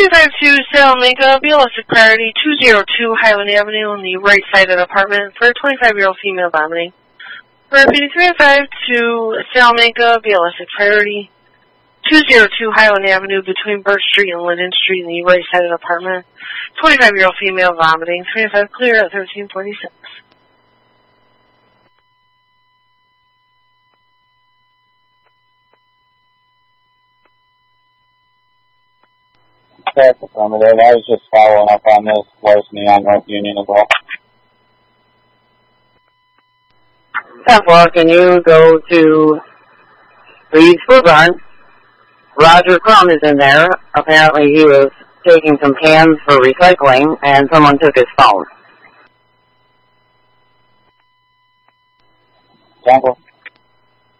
352 Salamanca, realistic priority 202 Highland Avenue on the right side of the apartment for a 25-year-old female vomiting. Repeating 352 Salamanca, realistic priority 202 Highland Avenue between Birch Street and Linden Street on the right side of the apartment. 25-year-old female vomiting. 25 clear at 1346. That's affirmative. I was just following up on this larceny on North Union as well. 10-4, can you go to Reed's Food Barn? Roger Crum is in there. Apparently he was taking some cans for recycling, and someone took his phone. 10-4.